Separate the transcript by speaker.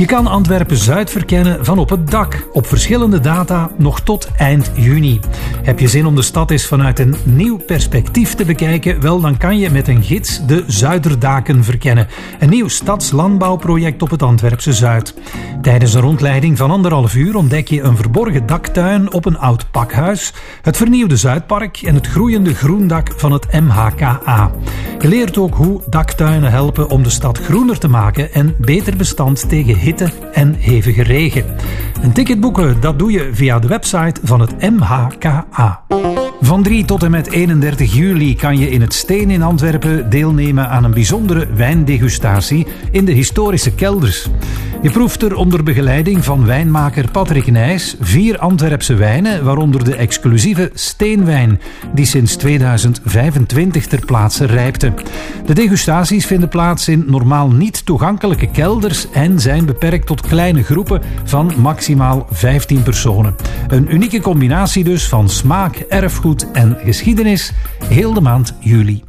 Speaker 1: Je kan Antwerpen-Zuid verkennen van op het dak, op verschillende data nog tot eind juni. Heb je zin om de stad eens vanuit een nieuw perspectief te bekijken? Wel, dan kan je met een gids de Zuiderdaken verkennen. Een nieuw stadslandbouwproject op het Antwerpse Zuid. Tijdens een rondleiding van 1,5 uur ontdek je een verborgen daktuin op een oud pakhuis, het vernieuwde Zuidpark en het groeiende groendak van het MHKA. Je leert ook hoe daktuinen helpen om de stad groener te maken en beter bestand tegen hitte en hevige regen. Een ticket boeken, dat doe je via de website van het MHKA. Van 3 tot en met 31 juli kan je in het Steen in Antwerpen deelnemen aan een bijzondere wijndegustatie in de historische kelders. Je proeft er onder begeleiding van wijnmaker Patrick Nijs 4 Antwerpse wijnen, waaronder de exclusieve Steenwijn, die sinds 2025 ter plaatse rijpte. De degustaties vinden plaats in normaal niet toegankelijke kelders en zijn beperkt tot kleine groepen van maximaal 15 personen. Een unieke combinatie dus van smaak, erfgoed en geschiedenis, heel de maand juli.